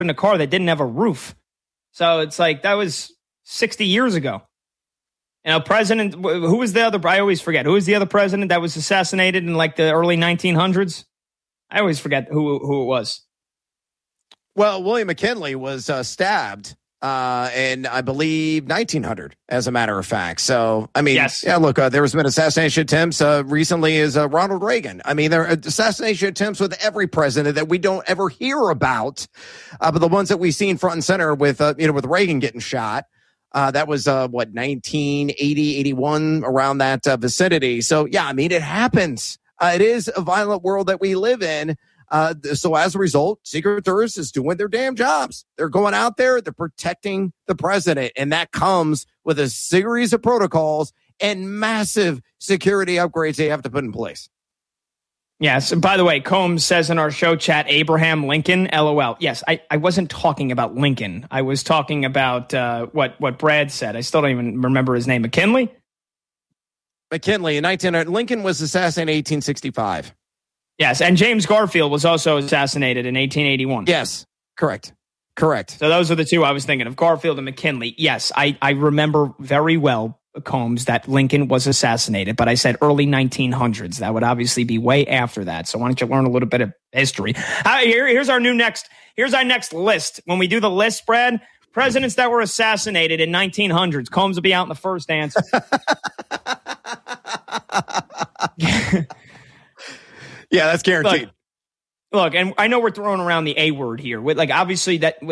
in a car that didn't have a roof. So it's like that was 60 years ago. You know, president, who was the other? I always forget. Who was the other president that was assassinated in like the early 1900s? I always forget who it was. Well, William McKinley was stabbed in, I believe, 1900, as a matter of fact. So, I mean, yes. Yeah, look, there has been assassination attempts recently as Ronald Reagan. I mean, there are assassination attempts with every president that we don't ever hear about. But the ones that we've seen front and center with Reagan getting shot, that was, 1980, 81, around that vicinity. So, yeah, I mean, it happens. It is a violent world that we live in. So as a result, Secret Service is doing their damn jobs. They're going out there, they're protecting the president. And that comes with a series of protocols and massive security upgrades they have to put in place. Yes. And by the way, Combs says in our show chat, Abraham Lincoln, LOL. Yes, I wasn't talking about Lincoln. I was talking about what Brad said. I still don't even remember his name. McKinley? McKinley in 1900. Lincoln was assassinated in 1865. Yes, and James Garfield was also assassinated in 1881. Yes, correct. So those are the two I was thinking of, Garfield and McKinley. Yes, I remember very well, Combs, that Lincoln was assassinated, but I said early 1900s. That would obviously be way after that. So why don't you learn a little bit of history? Here's our next list. When we do the list, Brad, presidents that were assassinated in 1900s. Combs will be out in the first answer. Yeah, that's guaranteed. Look, and I know we're throwing around the A word here. Obviously that's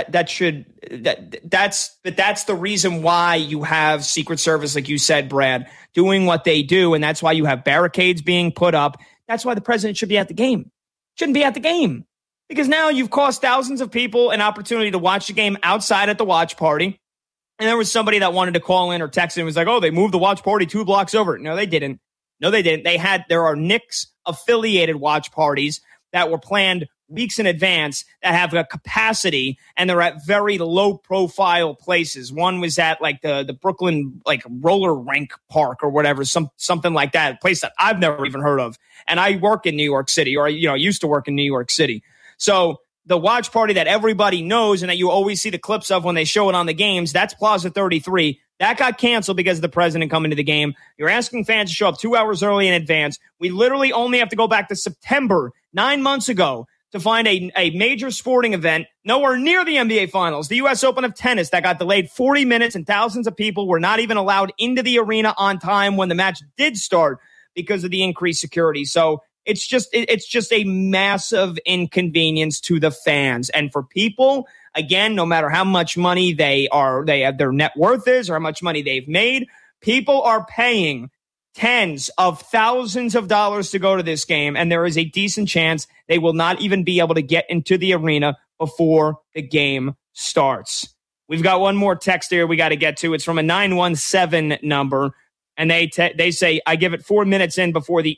the reason why you have Secret Service, like you said, Brad, doing what they do, and that's why you have barricades being put up. That's why the president should be at the game. Shouldn't be at the game. Because now you've cost thousands of people an opportunity to watch the game outside at the watch party. And there was somebody that wanted to call in or text in and was like, oh, they moved the watch party 2 blocks over. No, they didn't. There are Knicks affiliated watch parties that were planned weeks in advance that have a capacity, and they're at very low profile places. One was at like the Brooklyn like roller rink park or whatever, something like that, a place that I've never even heard of. And I work in New York City, or I used to work in New York City. So the watch party that everybody knows and that you always see the clips of when they show it on the games, that's Plaza 33. That got canceled because of the president coming to the game. You're asking fans to show up 2 hours early in advance. We literally only have to go back to September, 9 months ago, to find a major sporting event nowhere near the NBA Finals. The U.S. Open of tennis that got delayed 40 minutes and thousands of people were not even allowed into the arena on time when the match did start because of the increased security. So it's just a massive inconvenience to the fans. And for people, again, no matter how much money they have their net worth is or how much money they've made, people are paying tens of thousands of dollars to go to this game. And there is a decent chance they will not even be able to get into the arena before the game starts. We've got one more text here we got to get to. It's from a 917 number. And they say, I give it 4 minutes in before the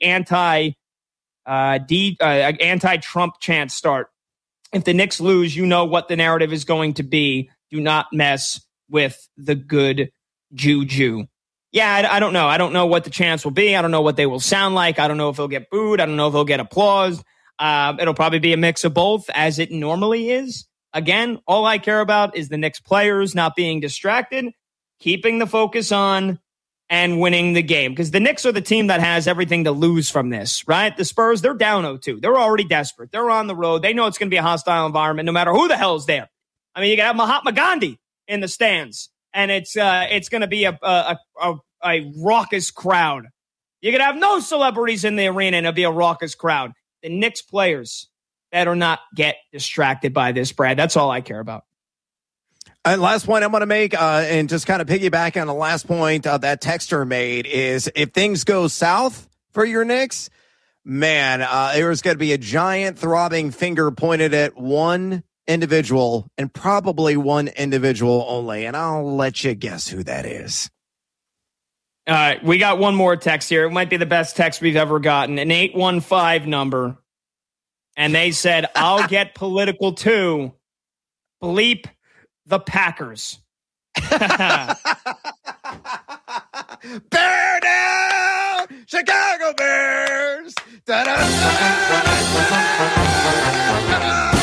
anti-Trump chants start. If the Knicks lose, you know what the narrative is going to be. Do not mess with the good juju. Yeah, I don't know. I don't know what the chants will be. I don't know what they will sound like. I don't know if he'll get booed. I don't know if he'll get applause. It'll probably be a mix of both, as it normally is. Again, all I care about is the Knicks players not being distracted, keeping the focus on, and winning the game. Because the Knicks are the team that has everything to lose from this, right? The Spurs, they're down 0-2. They're already desperate. They're on the road. They know it's going to be a hostile environment no matter who the hell's there. I mean, you can have Mahatma Gandhi in the stands, and it's going to be a raucous crowd. You could have no celebrities in the arena, and it'll be a raucous crowd. The Knicks players better not get distracted by this, Brad. That's all I care about. And last point I'm going to make, and just kind of piggyback on the last point that texter made, is if things go south for your Knicks, man, there's going to be a giant throbbing finger pointed at one individual, and probably one individual only. And I'll let you guess who that is. All right, we got one more text here. It might be the best text we've ever gotten, an 815 number. And they said, I'll get political too. Bleep the Packers. Bear down, Chicago Bears. Da-da-da-da-da-da-da-da.